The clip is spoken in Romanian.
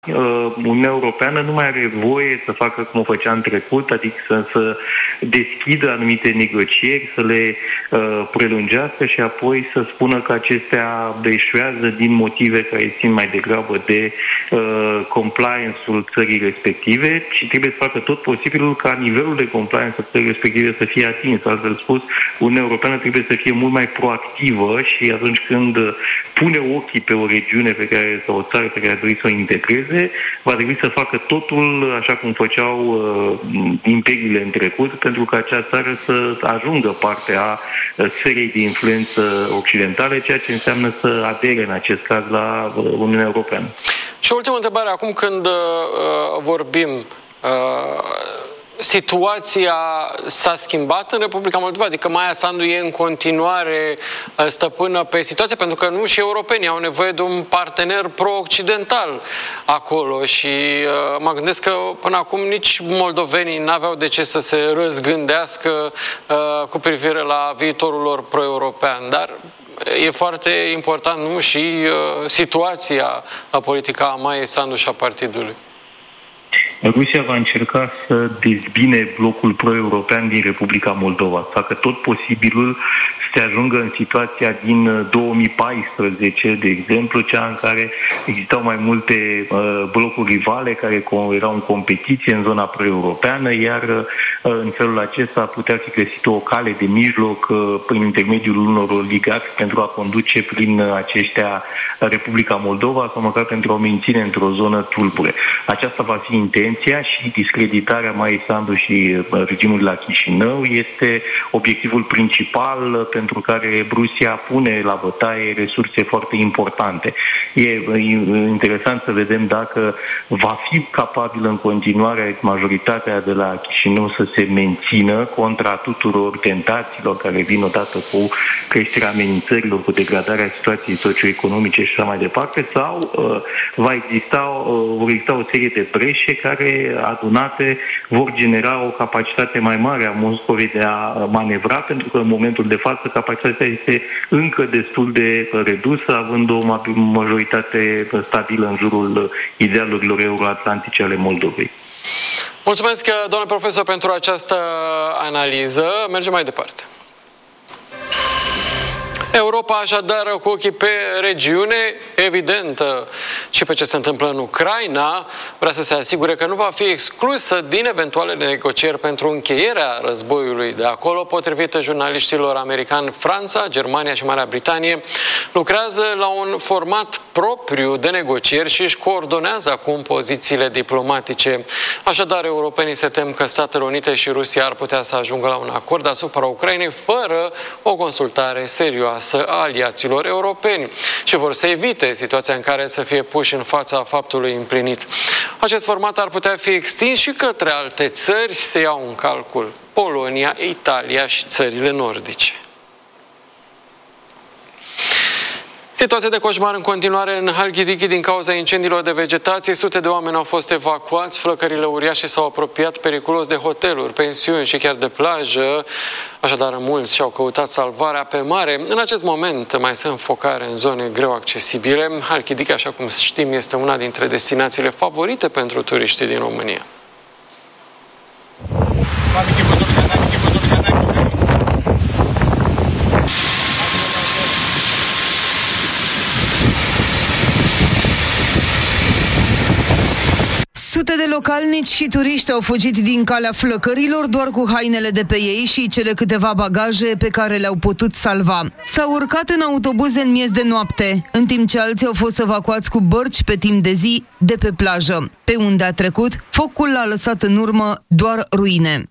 Uniunea Europeană nu mai are voie să facă cum o făcea în trecut, adică să deschidă anumite negocieri, să le prelungească și apoi să spună că acestea eșuează din motive care țin mai degrabă de compliance-ul țării respective și trebuie să facă tot posibilul ca nivelul de compliance al țării respective să fie atins. Altfel spus, Uniunea Europeană trebuie să fie mult mai proactivă și atunci când pune ochii pe o regiune sau o țară pe care a dorit să o integreze, va trebui să facă totul așa cum făceau imperiile în trecut, pentru ca acea țară să ajungă parte a sferei de influență occidentale, ceea ce înseamnă să adere în acest caz la Uniunea Europeană. Și o ultimă întrebare, acum când vorbim, situația s-a schimbat în Republica Moldova? Adică Maia Sandu e în continuare stăpână pe situație? Pentru că nu și europenii au nevoie de un partener pro-occidental acolo și mă gândesc că până acum nici moldovenii n-aveau de ce să se răzgândească cu privire la viitorul lor pro-european. Dar e foarte important, nu? Și situația politică a Maiei Sandu și a partidului. Rusia va încerca să dezbine blocul pro-european din Republica Moldova, să facă tot posibilul să se ajungă în situația din 2014, de exemplu, cea în care existau mai multe blocuri rivale care erau în competiție în zona pro-europeană, iar în felul acesta putea fi găsită o cale de mijloc prin intermediul unor oligarhi pentru a conduce prin aceștia Republica Moldova sau măcar pentru a o menține într-o zonă tulbure. Aceasta va fi intenția și discreditarea Maiei Sandu și regimului la Chișinău este obiectivul principal pentru care Rusia pune la bătaie resurse foarte importante. E interesant să vedem dacă va fi capabilă în continuare majoritatea de la Chișinău să se mențină contra tuturor tentațiilor care vin odată cu creșterea amenințărilor, cu degradarea situației socioeconomice și așa mai departe, sau vor exista o serie de breșe care adunate vor genera o capacitate mai mare a Moscovei de a manevra, pentru că în momentul de față capacitatea este încă destul de redusă, având o majoritate stabilă în jurul idealurilor euroatlantice ale Moldovei. Mulțumesc, domnule profesor, pentru această analiză. Mergem mai departe. Europa, așadar, cu ochii pe regiune, evident, și pe ce se întâmplă în Ucraina, vrea să se asigure că nu va fi exclusă din eventualele negocieri pentru încheierea războiului de acolo. Potrivit jurnaliștilor americani, Franța, Germania și Marea Britanie lucrează la un format propriu de negocieri și își coordonează acum pozițiile diplomatice. Așadar, europenii se tem că Statele Unite și Rusia ar putea să ajungă la un acord asupra Ucrainei fără o consultare serioasă a aliaților europeni și vor să evite situația în care să fie puși în fața faptului împlinit. Acest format ar putea fi extins și către alte țări, se iau în calcul Polonia, Italia și țările nordice. Situație de coșmar în continuare în Halkidiki din cauza incendiilor de vegetație. Sute de oameni au fost evacuați, flăcările uriașe s-au apropiat periculos de hoteluri, pensiuni și chiar de plajă. Așadar, mulți și-au căutat salvarea pe mare. În acest moment mai sunt focare în zone greu accesibile. Halkidiki, așa cum știm, este una dintre destinațiile favorite pentru turiștii din România. Sute de localnici și turiști au fugit din calea flăcărilor doar cu hainele de pe ei și cele câteva bagaje pe care le-au putut salva. S-au urcat în autobuze în miez de noapte, în timp ce alții au fost evacuați cu bărci pe timp de zi de pe plajă. Pe unde a trecut, focul a lăsat în urmă doar ruine.